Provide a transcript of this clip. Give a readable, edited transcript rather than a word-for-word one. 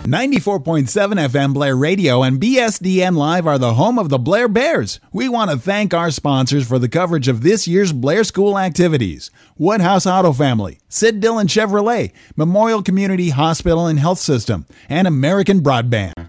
94.7 FM Blair Radio and BSDN Live are the home of the Blair Bears. We want to thank our sponsors for the coverage of this year's Blair School activities. Woodhouse Auto Family, Sid Dillon Chevrolet, Memorial Community Hospital and Health System, and American Broadband.